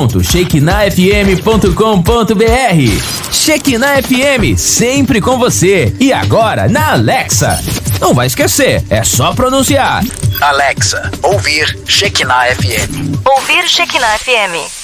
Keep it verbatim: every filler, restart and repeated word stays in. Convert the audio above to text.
ponto shekinah f m ponto com ponto b r. Shekinah F M, sempre com você. E agora na Alexa. Não vai esquecer, é só pronunciar. Alexa, ouvir Shekinah F M. Ouvir Shekinah F M.